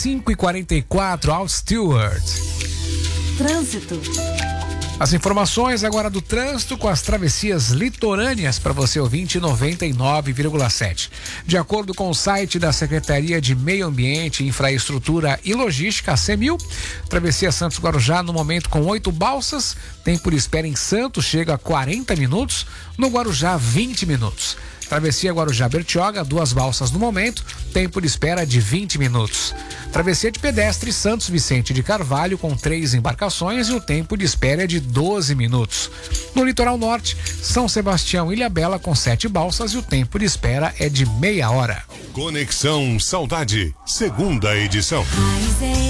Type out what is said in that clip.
5h44, Alt Stewart. Trânsito. As informações agora do trânsito com as travessias litorâneas para você ouvinte 99,7. De acordo com o site da Secretaria de Meio Ambiente, Infraestrutura e Logística, a CEMIL, travessia Santos Guarujá no momento com 8 balsas, tempo de espera em Santos chega a 40 minutos, no Guarujá 20 minutos. Travessia Guarujá-Bertioga, 2 balsas no momento, tempo de espera de 20 minutos. Travessia de pedestre Santos Vicente de Carvalho com 3 embarcações e o tempo de espera é de 12 minutos. No litoral norte, São Sebastião Ilhabela com 7 balsas e o tempo de espera é de meia hora. Conexão Saudade, segunda edição.